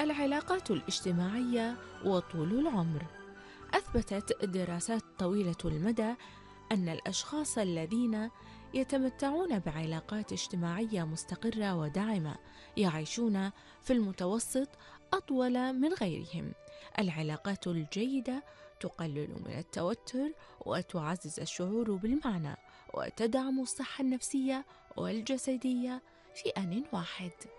العلاقات الاجتماعية وطول العمر. أثبتت دراسات طويلة المدى أن الأشخاص الذين يتمتعون بعلاقات اجتماعية مستقرة وداعمة يعيشون في المتوسط أطول من غيرهم. العلاقات الجيدة تقلل من التوتر وتعزز الشعور بالمعنى وتدعم الصحة النفسية والجسدية في آن واحد.